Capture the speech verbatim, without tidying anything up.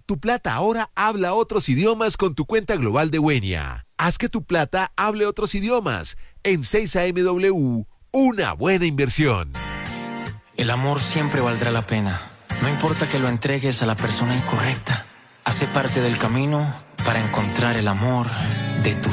Tu plata ahora habla otros idiomas con tu cuenta global de Wenia. Haz que tu plata hable otros idiomas. En seis A M W, una buena inversión. El amor siempre valdrá la pena. No importa que lo entregues a la persona incorrecta. Hace parte del camino para encontrar el amor de tu